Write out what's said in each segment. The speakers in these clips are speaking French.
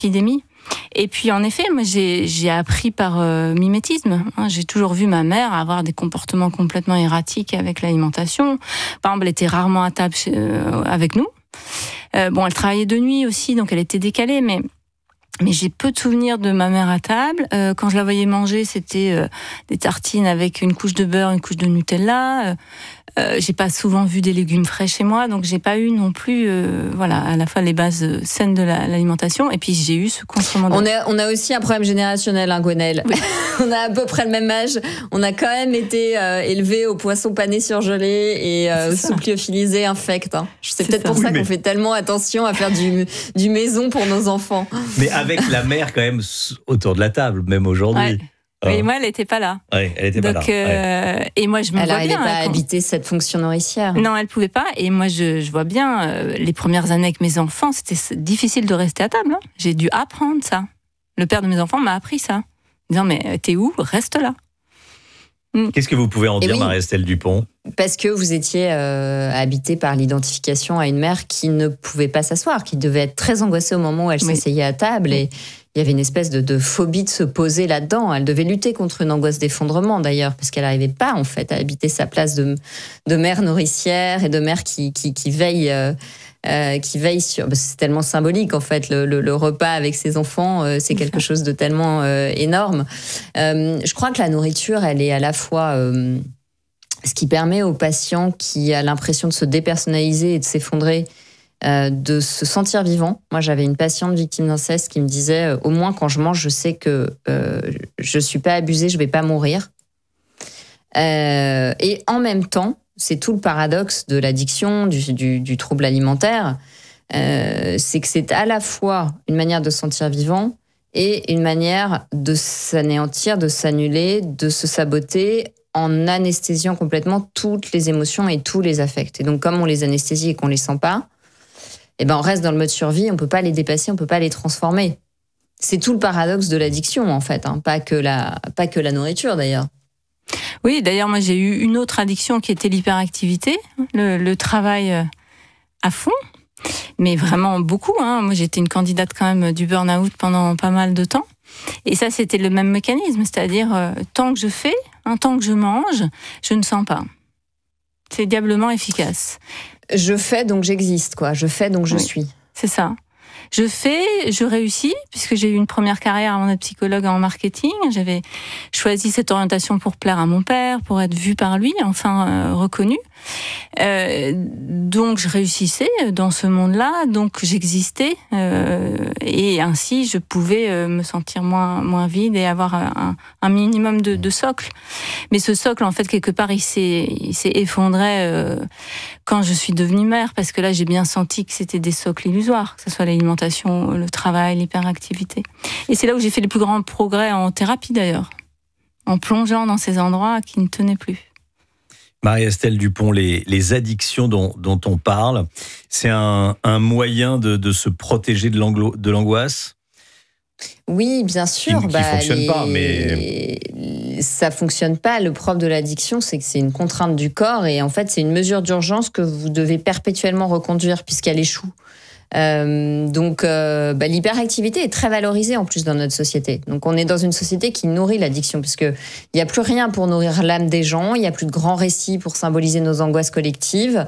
épidémie. Et puis en effet, moi j'ai appris par mimétisme. J'ai toujours vu ma mère avoir des comportements complètement erratiques avec l'alimentation. Par exemple, elle était rarement à table avec nous. Elle travaillait de nuit aussi, donc elle était décalée, mais j'ai peu de souvenirs de ma mère à table. Quand je la voyais manger, c'était des tartines avec une couche de beurre, une couche de Nutella. J'ai pas souvent vu des légumes frais chez moi, donc j'ai pas eu non plus, à la fois les bases saines de l'alimentation, et puis j'ai eu ce consommant. On a aussi un problème générationnel, Gwenaëlle. Oui. On a à peu près le même âge. On a quand même été élevés au poisson pané surgelé et au soupe lyophilisé infect. C'est peut-être pour ça qu'on fait tellement attention à faire du maison pour nos enfants. Mais avec la mère quand même autour de la table, même aujourd'hui. Ouais. Oui, moi, elle n'était pas là. Ouais, elle n'était pas là. Et moi, je me vois bien. Elle n'arrivait pas à habiter cette fonction nourricière. Non, elle ne pouvait pas. Et moi, je vois bien, les premières années avec mes enfants, c'était difficile de rester à table. J'ai dû apprendre ça. Le père de mes enfants m'a appris ça. En disant, mais t'es où ? Reste là. Qu'est-ce que vous pouvez en dire, Marie-Estelle Dupont ? Parce que vous étiez habité par l'identification à une mère qui ne pouvait pas s'asseoir, qui devait être très angoissée au moment où elle s'asseyait à table. Et il y avait une espèce de phobie de se poser là-dedans. Elle devait lutter contre une angoisse d'effondrement, d'ailleurs, parce qu'elle n'arrivait pas, en fait, à habiter sa place de mère nourricière et de mère qui veille... qui veille sur... C'est tellement symbolique, en fait, le repas avec ses enfants, c'est quelque chose de tellement énorme. Je crois que la nourriture, elle est à la fois ce qui permet au patient qui a l'impression de se dépersonnaliser et de s'effondrer, de se sentir vivant. Moi, j'avais une patiente victime d'inceste qui me disait au moins quand je mange, je sais que je suis pas abusée, je vais pas mourir. Et en même temps, c'est tout le paradoxe de l'addiction, du trouble alimentaire, c'est que c'est à la fois une manière de se sentir vivant et une manière de s'anéantir, de s'annuler, de se saboter en anesthésiant complètement toutes les émotions et tous les affects. Et donc, comme on les anesthésie et qu'on les sent pas, on reste dans le mode survie, on peut pas les dépasser, on peut pas les transformer. C'est tout le paradoxe de l'addiction, en fait, pas que la nourriture, d'ailleurs. Oui, d'ailleurs, moi, j'ai eu une autre addiction qui était l'hyperactivité, le travail à fond, mais vraiment beaucoup. Moi, j'étais une candidate quand même du burn-out pendant pas mal de temps. Et ça, c'était le même mécanisme, c'est-à-dire, tant que je fais, tant que je mange, je ne sens pas. C'est diablement efficace. Je fais, donc j'existe, quoi. Je fais, donc je suis. C'est ça. Je fais, je réussis, puisque j'ai eu une première carrière avant d'être psychologue en marketing. J'avais choisi cette orientation pour plaire à mon père, pour être vue par lui, enfin reconnue. Donc je réussissais dans ce monde-là, donc j'existais, et ainsi je pouvais me sentir moins vide et avoir un minimum de socle. Mais ce socle, en fait, quelque part, il s'est effondré quand je suis devenue mère, parce que là, j'ai bien senti que c'était des socles illusoires, que ce soit l'alimentation, le travail, l'hyperactivité. Et c'est là où j'ai fait les plus grands progrès en thérapie, d'ailleurs, en plongeant dans ces endroits qui ne tenaient plus. Marie-Estelle Dupont, les addictions dont on parle, c'est un moyen de se protéger de l'angoisse ? Oui, bien sûr. Qui fonctionne pas, mais... Ça fonctionne pas. Le propre de l'addiction, c'est que c'est une contrainte du corps et en fait, c'est une mesure d'urgence que vous devez perpétuellement reconduire puisqu'elle échoue. Donc, l'hyperactivité est très valorisée en plus dans notre société. Donc, on est dans une société qui nourrit l'addiction parce que il y a plus rien pour nourrir l'âme des gens. Il y a plus de grands récits pour symboliser nos angoisses collectives.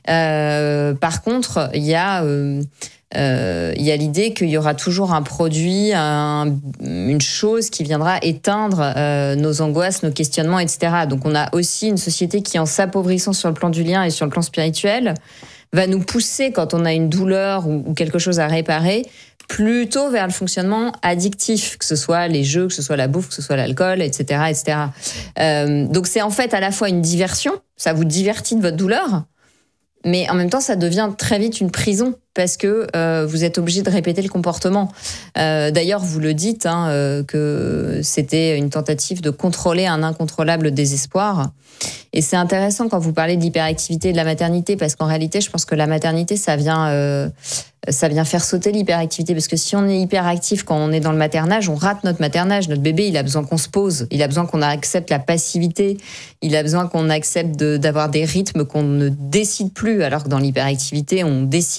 Par contre, il y a l'idée qu'il y aura toujours un produit, une chose qui viendra éteindre nos angoisses, nos questionnements, etc. Donc, on a aussi une société qui, en s'appauvrissant sur le plan du lien et sur le plan spirituel, va nous pousser, quand on a une douleur ou quelque chose à réparer, plutôt vers le fonctionnement addictif, que ce soit les jeux, que ce soit la bouffe, que ce soit l'alcool, etc. etc. Donc c'est en fait à la fois une diversion, ça vous divertit de votre douleur, mais en même temps ça devient très vite une prison, parce que vous êtes obligé de répéter le comportement. D'ailleurs, vous le dites, que c'était une tentative de contrôler un incontrôlable désespoir. Et c'est intéressant quand vous parlez de l'hyperactivité et de la maternité, parce qu'en réalité, je pense que la maternité, ça vient faire sauter l'hyperactivité. Parce que si on est hyperactif quand on est dans le maternage, on rate notre maternage. Notre bébé, il a besoin qu'on se pose. Il a besoin qu'on accepte la passivité. Il a besoin qu'on accepte d'avoir des rythmes qu'on ne décide plus. Alors que dans l'hyperactivité, on décide de nos rythmes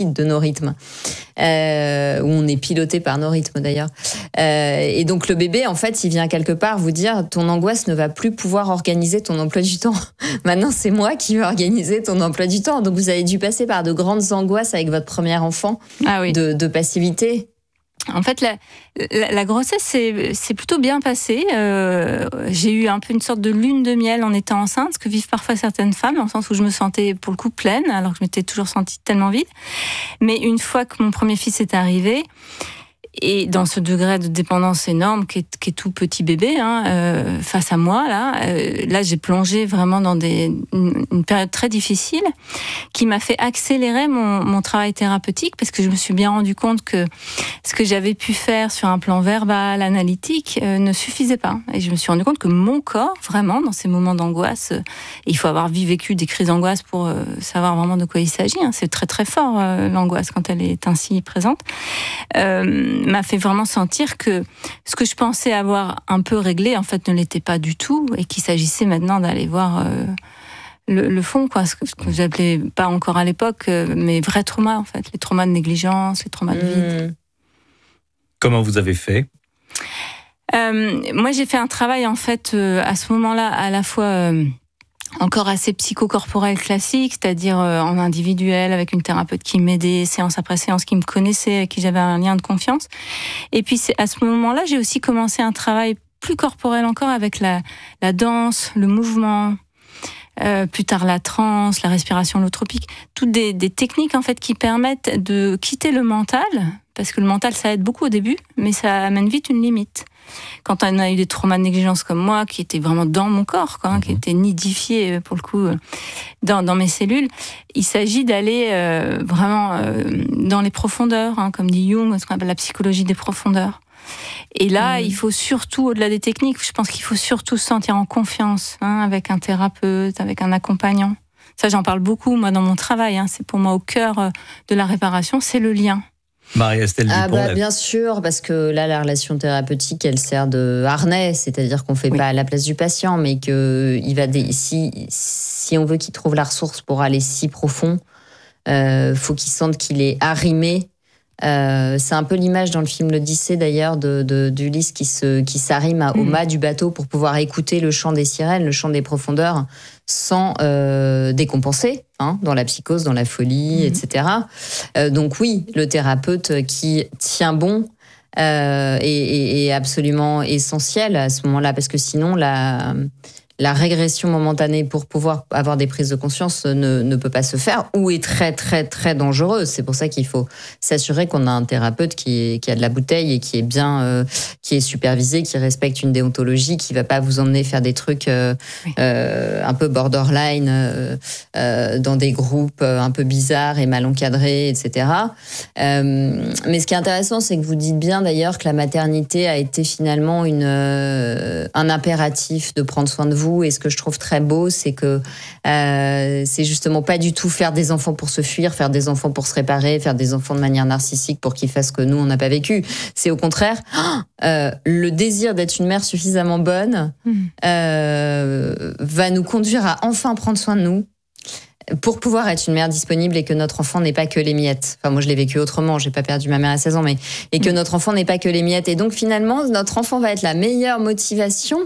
rythmes, où on est piloté par nos rythmes d'ailleurs. Et donc le bébé, en fait, il vient quelque part vous dire ton angoisse ne va plus pouvoir organiser ton emploi du temps. Maintenant, c'est moi qui vais organiser ton emploi du temps. Donc vous avez dû passer par de grandes angoisses avec votre premier enfant, de passivité. En fait, la grossesse c'est plutôt bien passé. J'ai eu un peu une sorte de lune de miel en étant enceinte, ce que vivent parfois certaines femmes, dans le sens où je me sentais pour le coup pleine, alors que je m'étais toujours sentie tellement vide. Mais une fois que mon premier fils est arrivé, et dans ce degré de dépendance énorme qui est tout petit bébé face à moi, là j'ai plongé vraiment dans une période très difficile qui m'a fait accélérer mon travail thérapeutique, parce que je me suis bien rendu compte que ce que j'avais pu faire sur un plan verbal, analytique, ne suffisait pas. Et je me suis rendu compte que mon corps, vraiment, dans ces moments d'angoisse, il faut avoir vécu des crises d'angoisse pour savoir vraiment de quoi il s'agit. C'est très très fort, l'angoisse, quand elle est ainsi présente. M'a fait vraiment sentir que ce que je pensais avoir un peu réglé, en fait, ne l'était pas du tout, et qu'il s'agissait maintenant d'aller voir le fond, quoi, ce que j'appelais pas encore à l'époque, mais vrais traumas, en fait, les traumas de négligence, les traumas de vide. Comment vous avez fait ? Moi, j'ai fait un travail, en fait, à ce moment-là, à la fois encore assez psychocorporel classique, c'est-à-dire en individuel, avec une thérapeute qui m'aidait, séance après séance, qui me connaissait, avec qui j'avais un lien de confiance. Et puis, à ce moment-là, j'ai aussi commencé un travail plus corporel encore, avec la danse, le mouvement, plus tard la transe, la respiration holotropique, toutes des techniques en fait qui permettent de quitter le mental, parce que le mental ça aide beaucoup au début, mais ça amène vite une limite. Quand on a eu des traumas de négligence comme moi, qui étaient vraiment dans mon corps, quoi, qui étaient nidifiés pour le coup dans mes cellules, il s'agit d'aller vraiment dans les profondeurs, comme dit Jung, ce qu'on appelle la psychologie des profondeurs. Et là, il faut surtout, au-delà des techniques, je pense qu'il faut surtout se sentir en confiance, avec un thérapeute, avec un accompagnant. Ça, j'en parle beaucoup, moi, dans mon travail. C'est pour moi au cœur de la réparation, c'est le lien. Marie-Estelle Dupont. Bien sûr, parce que là, la relation thérapeutique, elle sert de harnais, c'est-à-dire qu'on ne fait pas à la place du patient, mais que si on veut qu'il trouve la ressource pour aller si profond, faut qu'il sente qu'il est arrimé. C'est un peu l'image dans le film L'Odyssée d'ailleurs d'Ulysse qui s'arrime au mât du bateau pour pouvoir écouter le chant des sirènes, le chant des profondeurs, sans décompenser, dans la psychose, dans la folie, etc. Donc oui, le thérapeute qui tient bon est absolument essentiel à ce moment-là, parce que sinon la régression momentanée pour pouvoir avoir des prises de conscience ne peut pas se faire, ou est très très très dangereuse. C'est pour ça qu'il faut s'assurer qu'on a un thérapeute qui a de la bouteille et qui est bien, qui est supervisé, qui respecte une déontologie, qui va pas vous emmener faire des trucs un peu borderline dans des groupes un peu bizarres et mal encadrés, etc. Mais ce qui est intéressant, c'est que vous dites bien d'ailleurs que la maternité a été finalement un impératif de prendre soin de vous. Et ce que je trouve très beau, c'est que c'est justement pas du tout faire des enfants pour se fuir, faire des enfants pour se réparer, faire des enfants de manière narcissique pour qu'ils fassent ce que nous, on n'a pas vécu. C'est au contraire le désir d'être une mère suffisamment bonne va nous conduire à enfin prendre soin de nous, pour pouvoir être une mère disponible, et que notre enfant n'est pas que les miettes. Enfin, moi, je l'ai vécu autrement, j'ai pas perdu ma mère à 16 ans, et que notre enfant n'est pas que les miettes. Et donc, finalement, notre enfant va être la meilleure motivation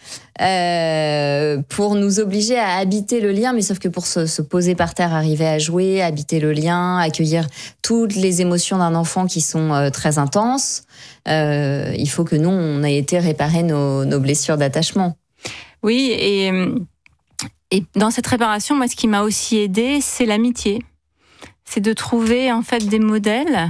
pour nous obliger à habiter le lien, mais sauf que pour se poser par terre, arriver à jouer, habiter le lien, accueillir toutes les émotions d'un enfant qui sont très intenses, il faut que nous, on ait été réparer nos blessures d'attachement. Oui, et dans cette réparation, moi, ce qui m'a aussi aidée, c'est l'amitié. C'est de trouver, en fait, des modèles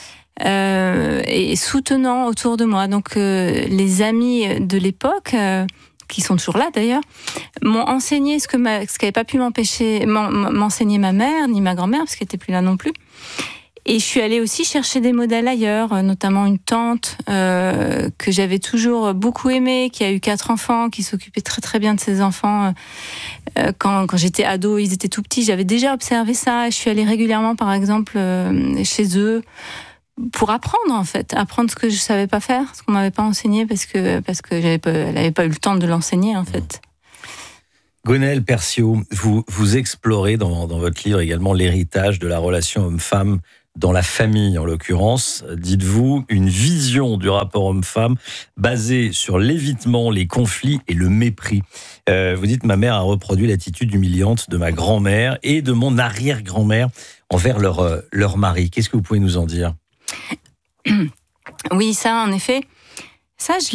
et soutenants autour de moi. Donc, les amis de l'époque, qui sont toujours là d'ailleurs, m'ont enseigné ce qu'avait pas pu m'enseigner ma mère, ni ma grand-mère, parce qu'elle était plus là non plus. Et je suis allée aussi chercher des modèles ailleurs, notamment une tante que j'avais toujours beaucoup aimée, qui a eu 4 enfants, qui s'occupait très très bien de ses enfants. Quand j'étais ado, ils étaient tout petits, j'avais déjà observé ça. Je suis allée régulièrement, par exemple, chez eux, pour apprendre en fait, apprendre ce que je savais pas faire, ce qu'on m'avait pas enseigné, parce que elle avait pas eu le temps de l'enseigner en fait. Gwenaëlle Perciaud, vous explorez dans votre livre également l'héritage de la relation homme-femme dans la famille en l'occurrence. Dites-vous, une vision du rapport homme-femme basée sur l'évitement, les conflits et le mépris. Vous dites, ma mère a reproduit l'attitude humiliante de ma grand-mère et de mon arrière-grand-mère envers leur mari. Qu'est-ce que vous pouvez nous en dire ? Oui, ça, en effet, ça, je